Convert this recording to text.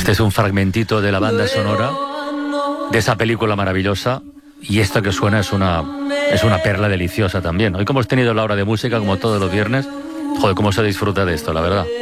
Este es un fragmentito de la banda sonora de esa película maravillosa, y esto que suena es una perla deliciosa también. Hoy, como hemos tenido la hora de música, como todos los viernes, joder, cómo se disfruta de esto, la verdad.